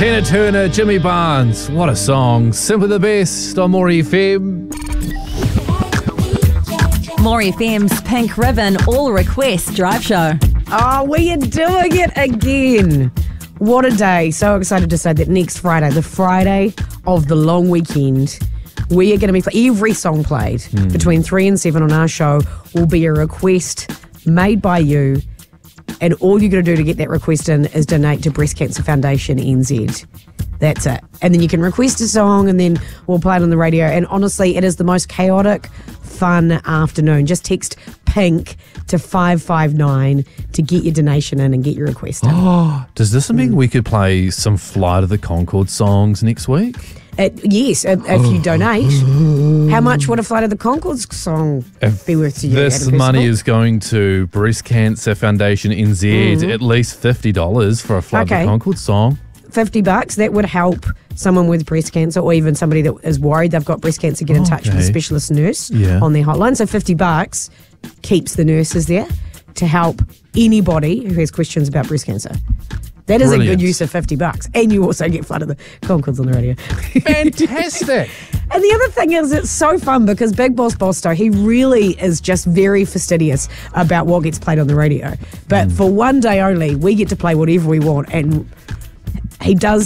Tina Turner, Jimmy Barnes. What a song. Simply the best on More FM. More FM's Pink Ribbon All Request Drive Show. Oh, we are doing it again. What a day. So excited to say that next Friday, the Friday of the long weekend, we are going to be every song played between 3 and 7 on our show will be a request made by you. And all you're going to do to get that request in is donate to Breast Cancer Foundation NZ. That's it. And then you can request a song and then we'll play it on the radio. And honestly, it is the most chaotic, fun afternoon. Just text PINK to 559 to get your donation in and get your request in. Oh, does this mean we could play some Flight of the Conchords songs next week? Yes, if you donate. How much would a Flight of the Conchords song be worth to you? This money is going to Breast Cancer Foundation NZ, at least $50 for a Flight of the Conchords song. $50, that would help someone with breast cancer or even somebody that is worried they've got breast cancer get in touch with a specialist nurse on their hotline. So $50 keeps the nurses there to help anybody who has questions about breast cancer. That is a good use of $50. And you also get Flight of the Conchords on the radio. Fantastic. And the other thing is, it's so fun because Big Boss Bosto, he really is just very fastidious about what gets played on the radio. But for one day only, we get to play whatever we want. And he does